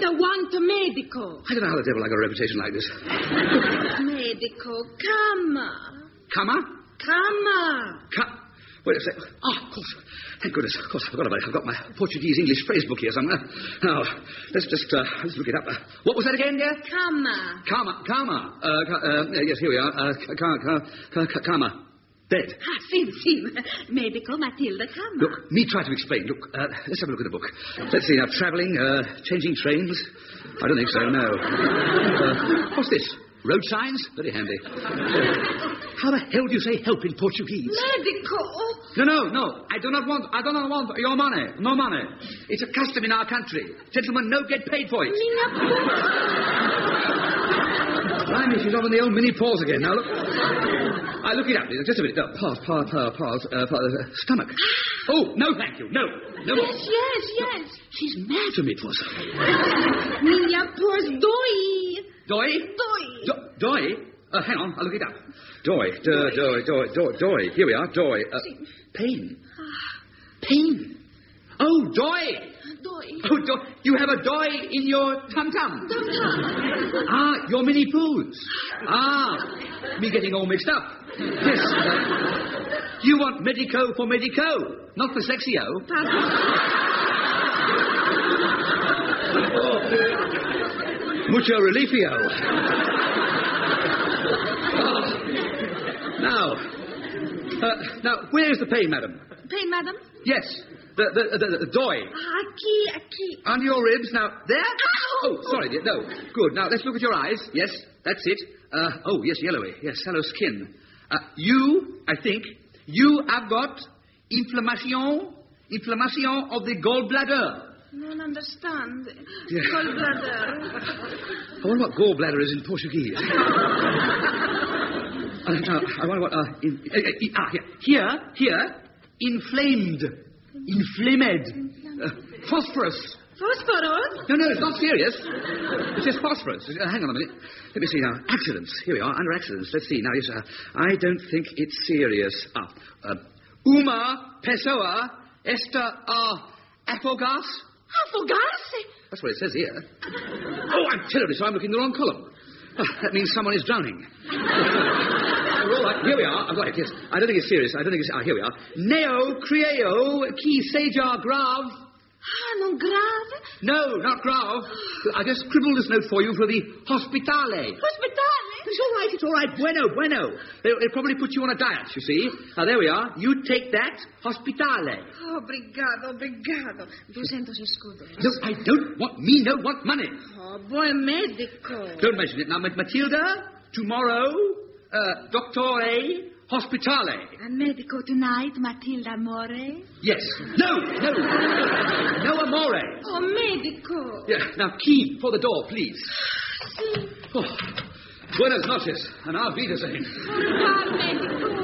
I want a medico. I don't know how the devil I got a reputation like this. Medico, cama. Cama? Cama. Wait a sec. Of course. Thank goodness. Of course, I forgot about it. I've got my Portuguese-English phrase book here somewhere. Now, let's look it up. What was that again, dear? Cama. Yes, here we are. Cama. Bed. Sì. Medico Matilda Cama. Look, me try to explain. Look, let's have a look at the book. Let's see now. Travelling, changing trains. I don't think so, no. What's this? Road signs? Very handy. How the hell do you say help in Portuguese? Medico. No. I do not want your money. No money. It's a custom in our country. Gentlemen don't get paid for it. Blimey, she's on the old mini pause again. Now, look. I look it up. Just a minute. No, pause. Stomach. Oh, no, thank you. No. Yes. She's mad to me, it was. Minha pors doi. Doi? Hang on, I'll look it up. Doi. Here we are, doi. Pain. Pain. Oh, doi. Oh, doi. You have a doi in your tum-tum. Your mini poos. Me getting all mixed up. Yes. You want medico for medico, not for sexio. Mucho relifio. Now, where is the pain, madam? Pain, madam? Yes, the doi. Aqui. Under your ribs. Now, there? Ow! Oh, sorry, dear. No. Good. Now, let's look at your eyes. Yes, that's it. Yes, yellowy. Yes, sallow skin. I think, you have got inflammation of the gallbladder. I don't understand. Yeah. Gallbladder. I wonder what gallbladder is in Portuguese. I wonder what... Here. Inflamed. Phosphorus. Phosphorus? No, it's not serious. It says phosphorus. Hang on a minute. Let me see now. Accidents. Here we are, under accidents. Let's see. Now, yes, I don't think it's serious. Uma pessoa está afogar. Afogarse? That's what it says here. Oh, I'm terribly sorry. I'm looking in the wrong column. That means someone is drowning. All right, here we are. I've got it, yes. I don't think it's serious. Here we are. Neo creo qui seja grave. Non grave? No, not grave. I just scribbled this note for you for the hospitale. Hospitale? It's all right. Bueno. They'll probably put you on a diet, you see. Now, there we are. You take that, hospitale. Obrigado. 200 escudos. No, I don't want money. Oh, buen medico. Don't mention it. Now, Matilda, tomorrow, doctore, hospitale. A medico tonight, Matilda Amore? Yes. No. No amore. Oh, medico. Yeah, now, key for the door, please. Si. Oh. Buenas noches, and auf Wiedersehen. Au medico.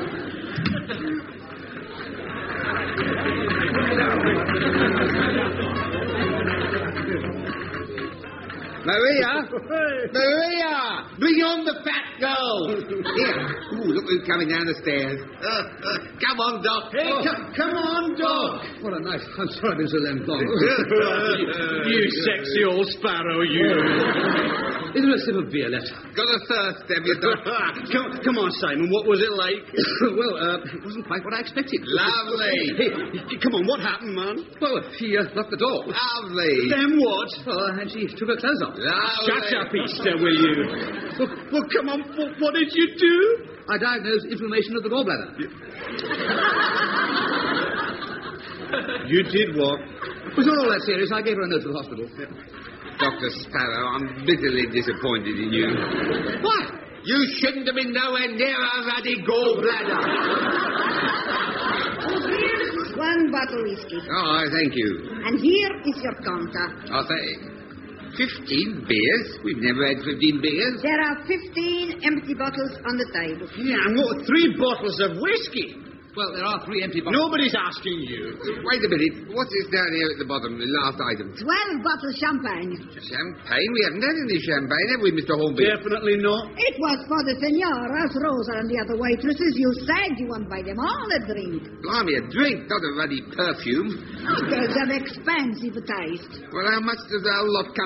Maria, bring on the fat girl. Here. Ooh, look who's coming down the stairs. Come on, Doc. Hey, come on, Doc. What a nice... I'm sorry I've been so damn long. You sexy old sparrow, you. Is there a sip of beer left? Got a thirst, have you, Doc? Come on, Simon, what was it like? Well, it wasn't quite what I expected. Lovely. Hey, come on, what happened, man? Well, she locked the door. Lovely. Then what? And she took her clothes off. Lovely. Shut up, Easter, will you? Well, come on, what did you do? I diagnosed inflammation of the gallbladder. You did what? It was not all that serious. I gave her a note to the hospital. Dr. Sparrow, I'm bitterly disappointed in you. What? You shouldn't have been nowhere near a ruddy gallbladder. Here's one bottle whiskey. Oh, thank you. And here is your counter. I'll say 15 beers? We've never had 15 beers. There are 15 empty bottles on the table. Yeah, and what, 3 bottles of whiskey? Well, there are 3 empty bottles. Nobody's asking you. Wait a minute. What's this down here at the bottom, the last item? 12 bottles champagne. Champagne? We haven't had any champagne, have we, Mr. Hornby? Definitely not. It was for the senoras, Rosa and the other waitresses. You said you won't buy them all a drink. Blimey, a drink, not a ruddy perfume. Girls have expensive taste. Well, how much does our lot come